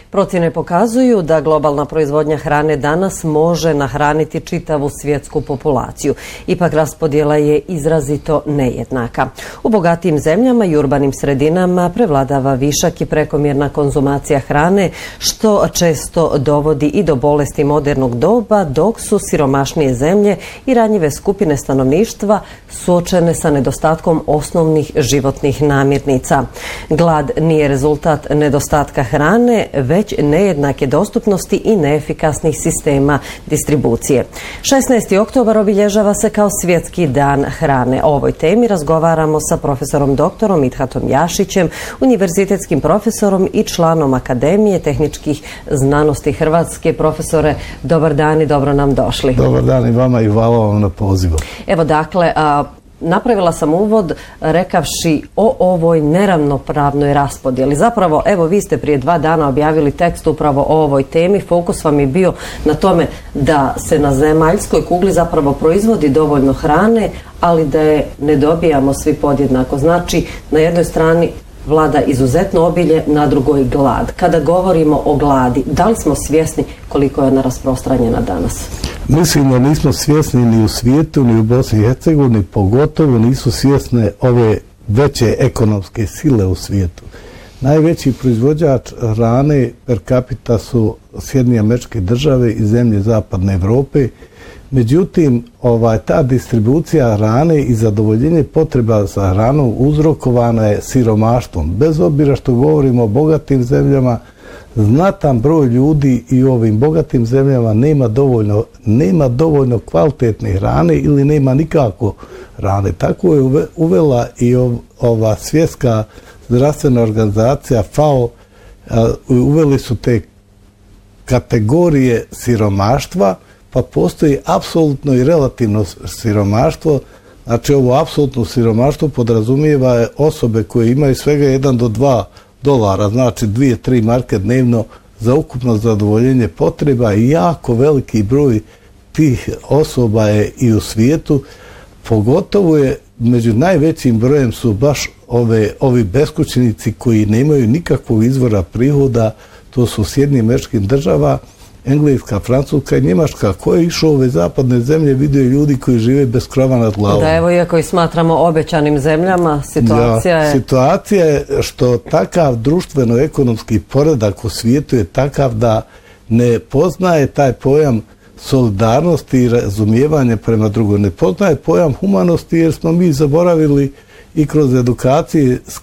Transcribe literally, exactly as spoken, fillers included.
Procjene pokazuju da globalna proizvodnja hrane danas može nahraniti čitavu svjetsku populaciju. Ipak raspodjela je izrazito nejednaka. U bogatijim zemljama i urbanim sredinama prevladava višak i prekomjerna konzumacija hrane, što često dovodi i do bolesti modernog doba, dok su siromašnije zemlje i ranjive skupine stanovništva suočene sa nedostatkom osnovnih životnih namirnica. Glad nije rezultat nedostatka hrane, već nejednake dostupnosti i neefikasnih sistema distribucije. šesnaesti oktobar obilježava se kao Svjetski dan hrane. O ovoj temi razgovaramo sa profesorom doktorom Mithatom Jašićem, univerzitetskim profesorom i članom Akademije tehničkih znanosti Hrvatske. Profesore, dobar dan i dobro nam došli. Dobar dan i vama i hvala vam na pozivu. Evo dakle, a, napravila sam uvod rekavši o ovoj neravnopravnoj raspodjeli. Zapravo, evo, vi ste prije dva dana objavili tekst upravo o ovoj temi. Fokus vam je bio na tome da se na zemaljskoj kugli zapravo proizvodi dovoljno hrane, ali da je ne dobijamo svi podjednako. Znači, na jednoj strani vlada izuzetno obilje, na drugoj glad. Kada govorimo o gladi, da li smo svjesni koliko je ona rasprostranjena danas? Mislim da nismo svjesni ni u svijetu, ni u Bosni i Hercegovini, pogotovo nisu svjesne ove veće ekonomske sile u svijetu. Najveći proizvođač hrane per capita su Sjedinjene Američke Države i zemlje Zapadne Evrope. Međutim, ovaj, ta distribucija hrane i zadovoljenje potreba za hranom uzrokovana je siromaštvom. Bez obzira što govorimo o bogatim zemljama, znatan broj ljudi i u ovim bogatim zemljama nema dovoljno, nema dovoljno kvalitetne hrane ili nema nikako hrane. Tako je uvela i ova svjetska zdravstvena organizacija F A O, uveli su te kategorije siromaštva, pa postoji apsolutno i relativno siromaštvo. Znači, ovo apsolutno siromaštvo podrazumijeva osobe koje imaju svega jedan do dva dolara, znači dvije, tri marke dnevno za ukupno zadovoljenje potreba, i jako veliki broj tih osoba je i u svijetu. Pogotovo je među najvećim brojem su baš ove, ovi beskućnici koji nemaju nikakvog izvora prihoda. To su Sjedinjene Američke Države, Engleska, Francuska i Njemačka. Ko je išao u ove zapadne zemlje, vidio ljudi koji žive bez krova nad glavom. Da, evo, iako i smatramo obećanim zemljama, situacija je... Ja, situacija je što takav društveno-ekonomski poredak u svijetu je takav da ne poznaje taj pojam solidarnosti i razumijevanja prema drugom. Ne poznaje pojam humanosti, jer smo mi zaboravili i kroz edukacije